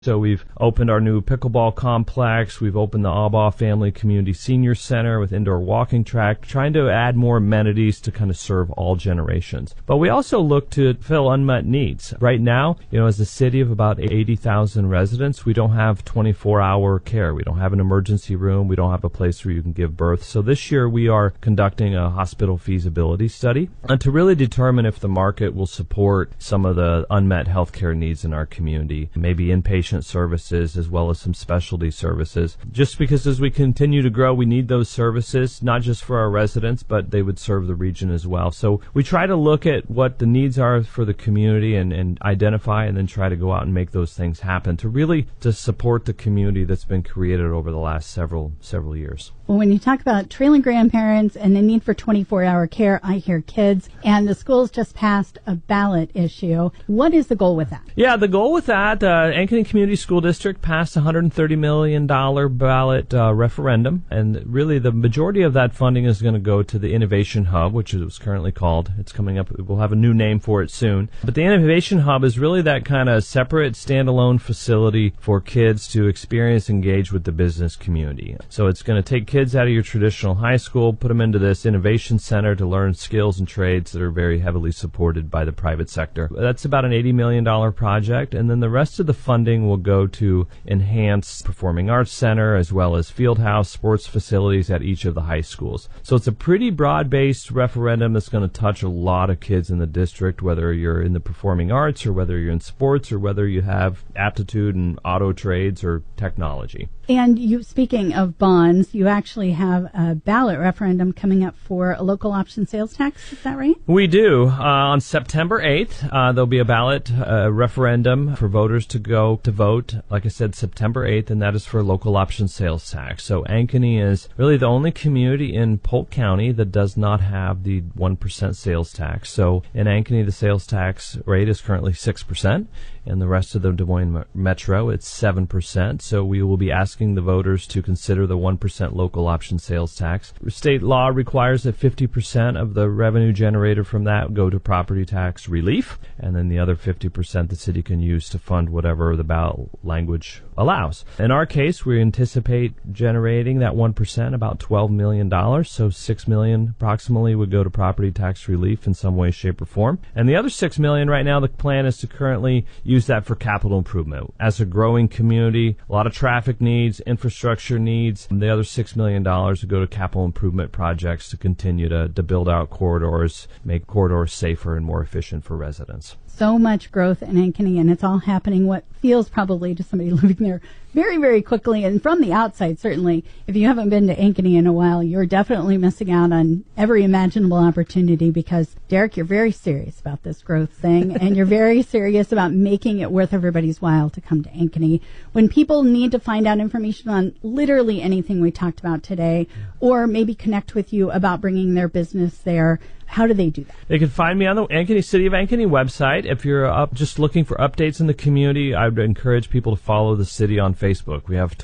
So we've opened our new pickleball complex. We've opened the Abaugh Family Community Senior Center with indoor walking track, trying to add more amenities to kind of serve all generations. But we also look to fill unmet needs. Right now, as a city of about 80,000 residents, we don't have 24-hour care. We don't have an emergency room. We don't have a place where you can give birth. So this year we are conducting a hospital feasibility study to really determine if the market will support some of the unmet healthcare needs in our community, maybe inpatient services as well as some specialty services. Just because as we continue to grow, we need those services, not just for our residents, but they would serve the region as well. So we try to look at what the needs are for the community and identify and then try to go out and make those things happen to support the community that's been created over the last several years. Well, when you talk about trailing grandparents and the need for 24-hour care, I hear kids, and the schools just passed a ballot issue. What is the goal with that? Yeah, the goal with that, Ankeny Community School District passed a $130 million ballot referendum, and really the majority of that funding is going to go to the Innovation Hub, which it was currently called. It's coming up. We'll have a new name for it soon. But the Innovation Hub is really that kind of separate, standalone facility for kids to experience, engage with the business community. So it's going to take kids out of your traditional high school, put them into this innovation center to learn skills and trades that are very heavily supported by the private sector. That's about an $80 million project, and then the rest of the funding will go to enhance Performing Arts Center as well as field house sports facilities at each of the high schools. So it's a pretty broad-based referendum that's going to touch a lot of kids in the district, whether you're in the performing arts or whether you're in sports or whether you have aptitude in auto trades or technology. And you, speaking of bonds, you actually have a ballot referendum coming up for a local option sales tax. Is that right? We do. On September 8th, there'll be a ballot referendum for voters to go to vote. Like I said, September 8th, and that is for local option sales tax. So Ankeny is really the only community in Polk County that does not have the 1% sales tax. So in Ankeny, the sales tax rate is currently 6%. In the rest of the Des Moines Metro, it's 7%. So we will be asking the voters to consider the 1% local option sales tax. State law requires that 50% of the revenue generated from that go to property tax relief, and then the other 50% the city can use to fund whatever the ballot language allows. In our case, we anticipate generating that 1%, about $12 million. So $6 million approximately would go to property tax relief in some way, shape, or form. And the other $6 million right now, the plan is to currently use that for capital improvement. As a growing community, a lot of traffic needs, infrastructure needs. The other $6 million would go to capital improvement projects to continue to build out corridors, make corridors safer and more efficient for residents. So much growth in Ankeny, and it's all happening what feels probably to somebody living there very, very quickly. And from the outside, certainly, if you haven't been to Ankeny in a while, you're definitely missing out on every imaginable opportunity because, Derek, you're very serious about this growth thing, and you're very serious about making it worth everybody's while to come to Ankeny. When people need to find out information on literally anything we talked about today, or maybe connect with you about bringing their business there, how do they do that? They can find me on the Ankeny City of Ankeny website. If you're just looking for updates in the community, I would encourage people to follow the city on Facebook. We have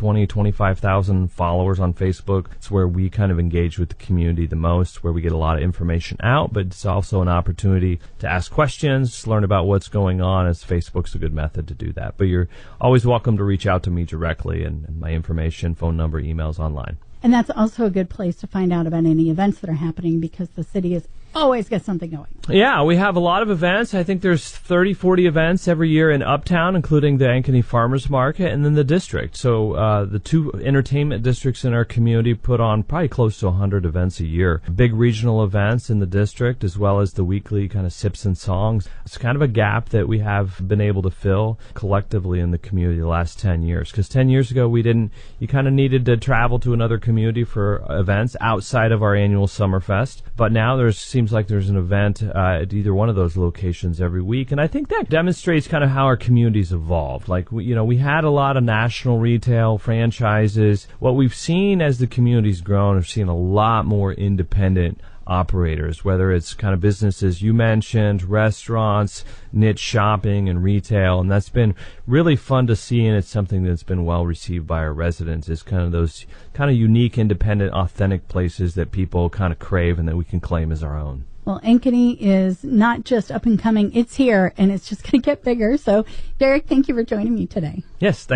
25,000 followers on Facebook. It's where we kind of engage with the community the most, where we get a lot of information out, but it's also an opportunity to ask questions, learn about what's going on, as Facebook's a good method to do that. But you're always welcome to reach out to me directly, and my information, phone number, emails online. And that's also a good place to find out about any events that are happening because the city has always got something going. Yeah, we have a lot of events. I think there's 30, 40 events every year in Uptown, including the Ankeny Farmers Market and then the district. So the two entertainment districts in our community put on probably close to 100 events a year. Big regional events in the district as well as the weekly kind of sips and songs. It's kind of a gap that we have been able to fill collectively in the community the last 10 years. Because 10 years ago, you kind of needed to travel to another community for events outside of our annual Summerfest. But now there seems like there's an event at either one of those locations every week. And I think that demonstrates kind of how our community's evolved. Like, we had a lot of national retail franchises. What we've seen as the community's grown, we've seen a lot more independent operators, whether it's kind of businesses you mentioned, restaurants, niche shopping and retail. And that's been really fun to see, and it's something that's been well received by our residents, is kind of those kind of unique, independent, authentic places that people kind of crave and that we can claim as our own. Well, Ankeny is not just up and coming, it's here, and it's just going to get bigger. So, Derek, thank you for joining me today. Yes,